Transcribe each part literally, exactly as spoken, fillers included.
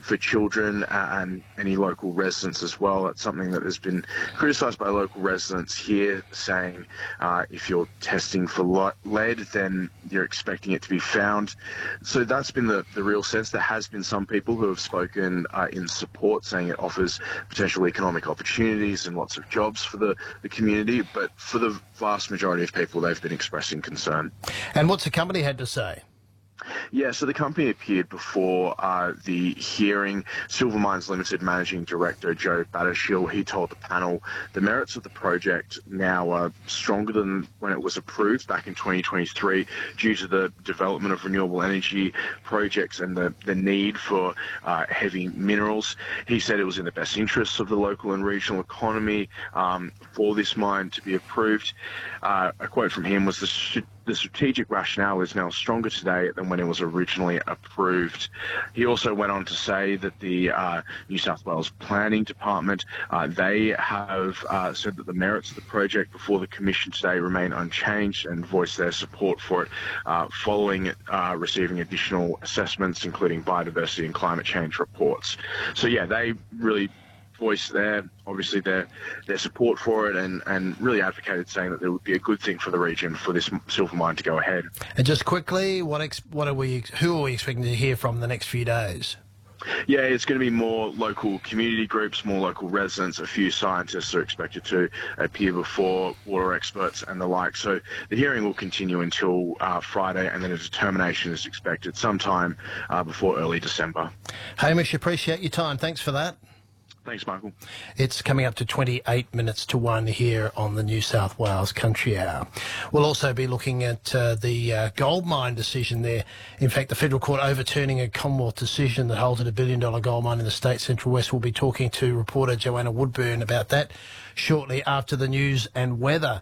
for children and any local residents as well. That's something that has been criticised by local residents here, saying uh, if you're testing for lead, then you're expecting it to be found. So that's been the, the real sense. There has been some people who have spoken uh, in support, saying it offers potential economic opportunities and lots of jobs for the, the community, but for the vast majority of people, they've been expressing concern. And what's the company had to say? Yeah, so the company appeared before uh, the hearing. Silver Mines Limited Managing Director Joe Battershill, he told the panel the merits of the project now are stronger than when it was approved back in twenty twenty-three due to the development of renewable energy projects and the, the need for uh, heavy minerals. He said it was in the best interests of the local and regional economy um, for this mine to be approved. Uh, a quote from him was, the The strategic rationale is now stronger today than when it was originally approved. He also went on to say that the uh, New South Wales Planning Department, uh, they have uh, said that the merits of the project before the Commission today remain unchanged and voiced their support for it uh, following uh, receiving additional assessments, including biodiversity and climate change reports. So, yeah, they really voiced their, obviously their their support for it and, and really advocated, saying that it would be a good thing for the region for this silver mine to go ahead. And just quickly, what ex what are we who are we expecting to hear from the next few days? Yeah, it's going to be more local community groups, more local residents. A few scientists are expected to appear before, water experts and the like. So the hearing will continue until uh, Friday, and then a determination is expected sometime uh, before early December. Hamish, appreciate your time. Thanks for that. Thanks, Michael. It's coming up to twenty-eight minutes to one here on the New South Wales Country Hour. We'll also be looking at uh, the uh, gold mine decision there. In fact, the Federal Court overturning a Commonwealth decision that halted a billion dollar gold mine in the state Central West. We'll be talking to reporter Joanna Woodburn about that shortly after the news and weather.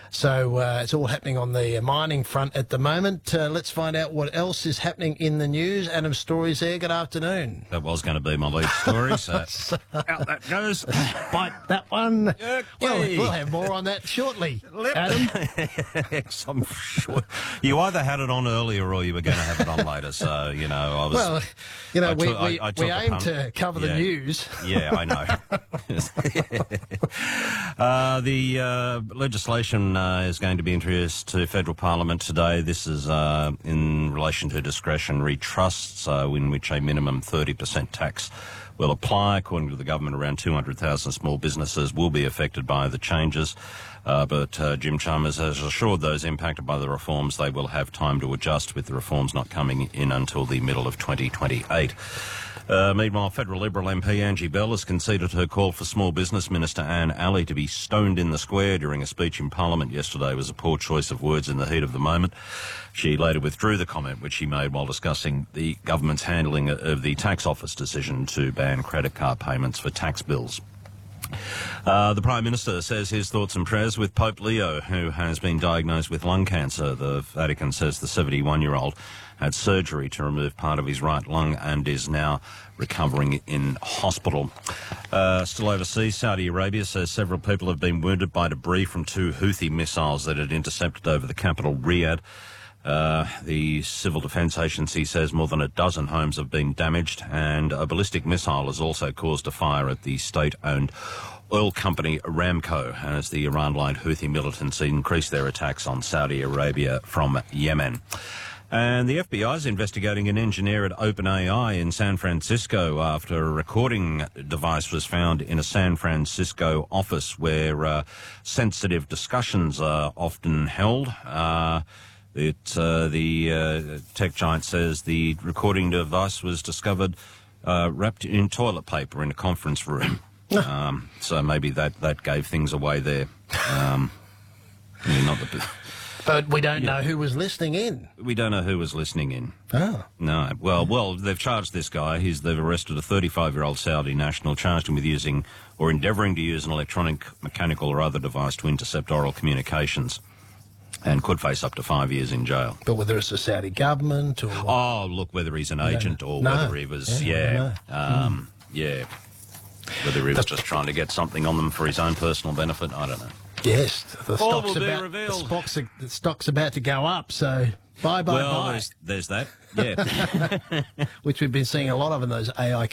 So uh, it's all happening on the mining front at the moment. Uh, let's find out what else is happening in the news. Adam Story's there. Good afternoon. That was going to be my lead story, so out that goes. Bite that one. Okay. Well, we'll have more on that shortly, Adam. I'm sure. You either had it on earlier or you were going to have it on later, so, you know, I was... Well, you know, I we, took, we, I, I we aim to cover yeah. the news. Yeah, I know. uh, the uh, legislation uh, is going to be introduced to Federal Parliament today. This is uh, in relation to discretionary trusts, uh, in which a minimum thirty percent tax will apply. According to the government, around two hundred thousand small businesses will be affected by the changes. Uh, but uh, Jim Chalmers has assured those impacted by the reforms they will have time to adjust, with the reforms not coming in until the middle of twenty twenty-eight. Uh, meanwhile, federal Liberal M P Angie Bell has conceded her call for Small Business Minister Anne Alley to be stoned in the square during a speech in Parliament yesterday was a poor choice of words in the heat of the moment. She later withdrew the comment which she made while discussing the government's handling of the Tax Office decision to ban credit card payments for tax bills. Uh, the Prime Minister says his thoughts and prayers with Pope Leo, who has been diagnosed with lung cancer. The Vatican says the seventy-one-year-old had surgery to remove part of his right lung and is now recovering in hospital. Uh, still overseas, Saudi Arabia says several people have been wounded by debris from two Houthi missiles that had intercepted over the capital, Riyadh. Uh, the Civil Defence Agency says more than a dozen homes have been damaged, and a ballistic missile has also caused a fire at the state-owned oil company Aramco as the Iran-aligned Houthi militants increased their attacks on Saudi Arabia from Yemen. And the F B I is investigating an engineer at OpenAI in San Francisco after a recording device was found in a San Francisco office where uh, sensitive discussions are often held. Uh, It, uh, the uh, tech giant says the recording device was discovered uh, wrapped in toilet paper in a conference room. um, so maybe that, that gave things away there. Um, I mean, not the, But we don't Yeah. know who was listening in. we don't know who was listening in. Oh. No. Well, well, they've charged this guy. He's, they've arrested a thirty-five-year-old Saudi national, charged him with using or endeavouring to use an electronic, mechanical or other device to intercept oral communications, and could face up to five years in jail. But whether it's the Saudi government or... Oh, look, whether he's an agent or No. whether he was, Yeah, yeah, um, yeah, whether he was just trying to get something on them for his own personal benefit, I don't know. Yes, the All stock's, will be about, the, revealed. stock's, the stock's about to go up, so bye, bye, well, bye. there's, there's that, yeah. Which we've been seeing a lot of in those A I